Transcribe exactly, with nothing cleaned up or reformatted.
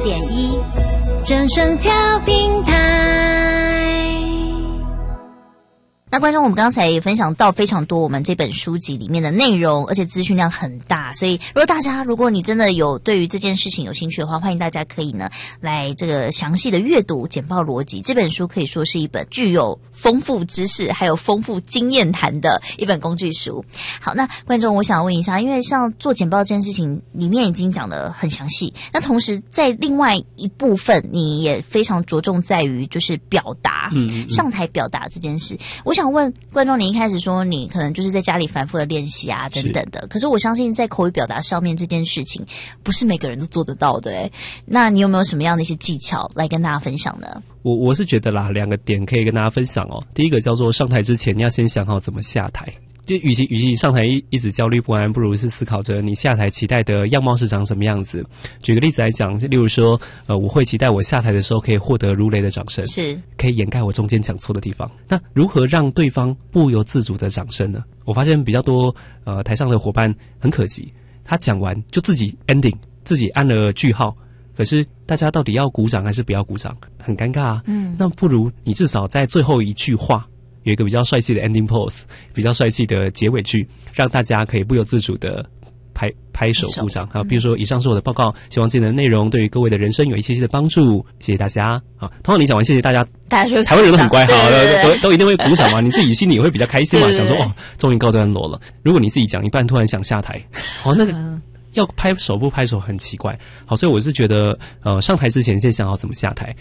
点一，正声调频台。 那观众，我们刚才也分享到非常多我们这本书籍里面的内容，而且资讯量很大，所以如果大家如果你真的有对于这件事情有兴趣的话，欢迎大家可以呢来这个详细的阅读简报逻辑。这本书可以说是一本具有丰富知识还有丰富经验谈的一本工具书。好，那观众我想问一下，因为像做简报这件事情里面已经讲得很详细，那同时在另外一部分你也非常着重在于就是表达，嗯嗯嗯上台表达这件事。我想想问观众，你一开始说你可能就是在家里反复的练习啊等等的，可是我相信在口语表达上面这件事情不是每个人都做得到的诶，那你有没有什么样的一些技巧来跟大家分享呢？ 我我是觉得啦，两个点可以跟大家分享哦。第一个叫做上台之前你要先想好怎么下台，就与其与其上台一一直焦虑不安，不如是思考着你下台期待的样貌是长什么样子。举个例子来讲，例如说，呃，我会期待我下台的时候可以获得如雷的掌声，是可以掩盖我中间讲错的地方。那如何让对方不由自主的掌声呢？我发现比较多呃台上的伙伴很可惜，他讲完就自己 ending， 自己按了句号。可是大家到底要鼓掌还是不要鼓掌，很尴尬啊。嗯，那不如你至少在最后一句话有一个比较帅气的 ending pose， 比较帅气的结尾句，让大家可以不由自主的拍拍手鼓掌。好，比如说以上是我的报告，希望今天的内容对于各位的人生有一些些的帮助，谢谢大家。好，通常你讲完谢谢大家，大家就台湾人都很乖，好，都都一定会鼓掌嘛，你自己心里也会比较开心嘛，想说哦，终于告段落了。如果你自己讲一半突然想下台，哦，那个要拍手不拍手很奇怪。好，所以我是觉得呃上台之前先想好怎么下台，